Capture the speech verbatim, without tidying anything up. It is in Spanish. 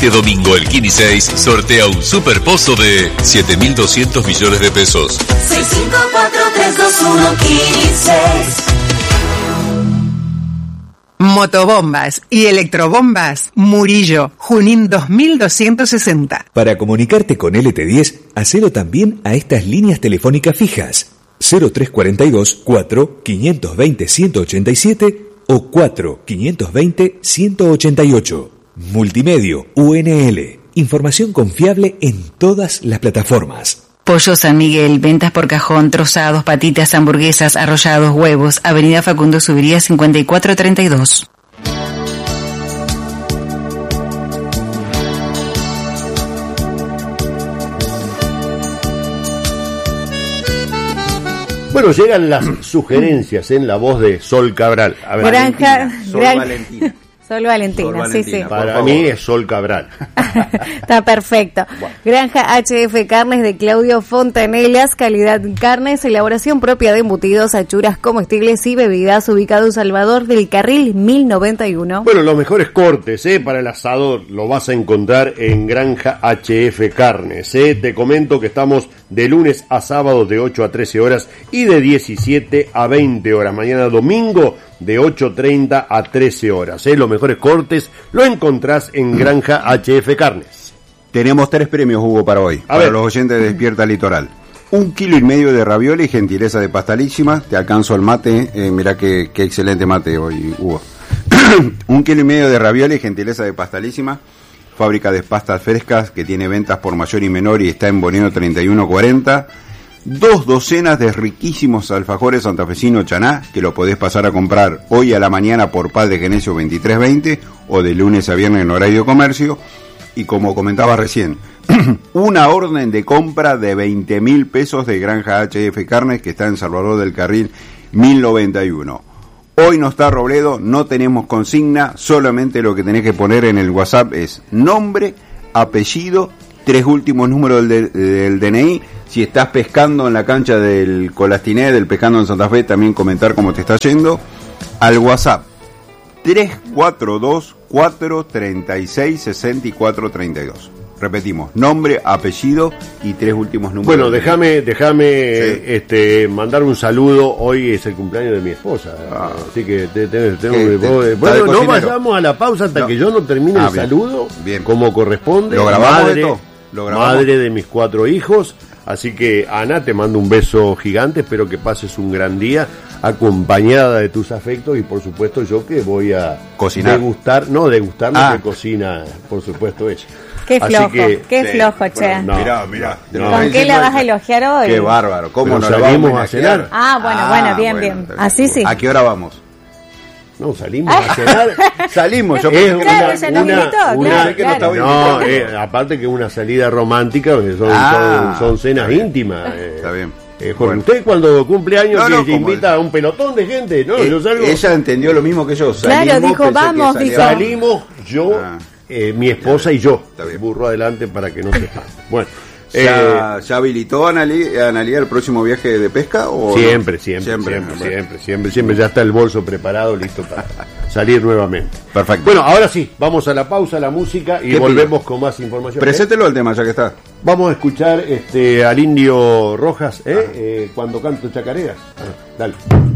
Este domingo el Kini seis sortea un superpozo de siete mil doscientos millones de pesos. seis cinco cuatro tres dos uno Kini seis. Motobombas y electrobombas Murillo, Junín dos mil doscientos sesenta. Para comunicarte con L T diez, hacelo también a estas líneas telefónicas fijas cero tres cuarenta y dos, cuatro, quinientos veinte, ciento ochenta y siete o cuatro, quinientos veinte, ciento ochenta y ocho. Multimedio U N L. Información confiable en todas las plataformas. Pollo San Miguel, ventas por cajón, trozados, patitas, hamburguesas, arrollados, huevos. Avenida Facundo Subiría cincuenta y cuatro treinta y dos. Bueno, llegan las sugerencias en la voz de Sol Cabral. A ver, Granja, Valentina. Sol gran... Valentina. Sol Valentina, Sol Valentina, sí, sí. Para mí es Sol Cabral. Está perfecto. Bueno. Granja H F Carnes de Claudio Fontanelas, calidad carnes, elaboración propia de embutidos, achuras comestibles y bebidas, ubicado en Salvador del Carril mil noventa y uno. Bueno, los mejores cortes eh, para el asador lo vas a encontrar en Granja H F Carnes. Eh. Te comento que estamos de lunes a sábado de ocho a trece horas y de diecisiete a veinte horas. Mañana domingo de ocho treinta a trece horas. ¿eh? Los mejores cortes lo encontrás en Granja H F Carnes. Tenemos tres premios, Hugo, para hoy. A para ver. Los oyentes de Despierta Litoral. Un kilo y medio de ravioli, gentileza de Pastalísima. Te alcanzo el mate. Eh, mirá qué, qué excelente mate hoy, Hugo. Un kilo y medio de ravioli, gentileza de Pastalísima. Fábrica de pastas frescas que tiene ventas por mayor y menor y está en Bonino treinta y uno cuarenta. Dos docenas de riquísimos alfajores santafesino Chaná, que lo podés pasar a comprar hoy a la mañana por Padre Genesio veintitrés veinte o de lunes a viernes en horario de comercio. Y como comentaba recién, una orden de compra de veinte mil pesos de Granja H F Carnes que está en Salvador del Carril mil noventa y uno. Hoy no está Robledo, no tenemos consigna, solamente lo que tenés que poner en el WhatsApp es nombre, apellido, tres últimos números del, del D N I. Si estás pescando en la cancha del Colastiné, del Pescando en Santa Fe, también comentar cómo te está yendo. Al WhatsApp tres cuatro dos, cuatro tres seis, seis cuatro tres dos. Repetimos, nombre, apellido y tres últimos números. Bueno, déjame déjame sí. este, mandar un saludo. Hoy es el cumpleaños de mi esposa. Ah. Así que te, te, te, te, te, bueno, no vayamos a la pausa hasta no. que yo no termine ah, el bien. saludo bien. como corresponde. Lo grabamos madre, de todo. Lo grabamos. Madre de mis cuatro hijos. Así que, Ana, te mando un beso gigante. Espero que pases un gran día acompañada de tus afectos y, por supuesto, yo que voy a cocinar. degustar, no degustar lo ah. que cocina, por supuesto, ella. Qué flojo, que, qué sí, flojo, che. Bueno, no, mirá, mirá. No. ¿Con qué la vas a elogiar hoy? Qué bárbaro. ¿Cómo nos salimos a cenar? Ah, bueno, ah, bueno, bien, bueno, bien. Así sí. ¿A qué hora vamos? No, salimos a cenar. Salimos, yo es una, claro, una, invitó, una, claro, claro. No, eh, aparte que una salida romántica, son, ah, son, son cenas íntimas. Eh. Está bien. Eh, bueno. Usted cuando cumple años no, no, que invita el... a un pelotón de gente, ¿no? Eh, yo salgo... Ella entendió lo mismo que yo. Salimos, claro, dijo, vamos, dijo. Salimos, yo, ah, eh, mi esposa y yo. Burro adelante para que no se pase. Bueno. ¿Ya, eh, ¿Ya habilitó Analía, Analía el próximo viaje de pesca? ¿O siempre, no? siempre, siempre, siempre, siempre, siempre, siempre, ya está el bolso preparado, listo para salir nuevamente. Perfecto. Bueno, ahora sí, vamos a la pausa, a la música y volvemos pido? con más información. Preséntelo el tema, ya que está. Vamos a escuchar este al Indio Rojas, ¿eh? Ah. Eh, cuando canto chacareras. Ah, dale.